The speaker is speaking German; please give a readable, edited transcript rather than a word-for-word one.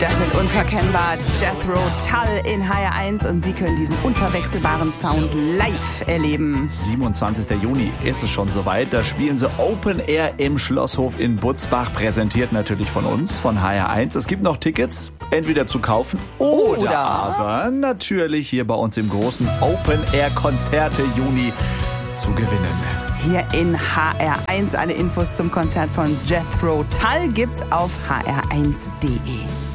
Das sind unverkennbar Jethro Tull in HR1 und Sie können diesen unverwechselbaren Sound live erleben. 27. Juni ist es schon soweit. Da spielen sie Open Air im Schlosshof in Butzbach, präsentiert natürlich von uns, von HR1. Es gibt noch Tickets, entweder zu kaufen oder aber natürlich hier bei uns im großen Open Air Konzerte Juni zu gewinnen. Hier in HR1 alle Infos zum Konzert von Jethro Tull gibt's auf hr1.de.